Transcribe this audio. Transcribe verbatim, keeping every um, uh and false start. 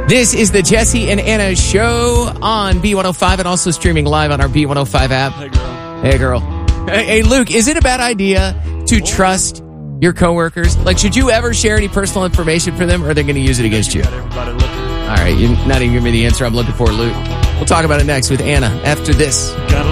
This is the Jesse and Anna Show on B one oh five and also streaming live on our B one oh five app. Hey, girl. Hey, girl. Hey, hey, Luke, is it a bad idea to trust your coworkers? Like, should you ever share any personal information for them, or are they going to use it against you? Got everybody looking. All right, you're not even giving me the answer I'm looking for, Luke. We'll talk about it next with Anna after this. Gotta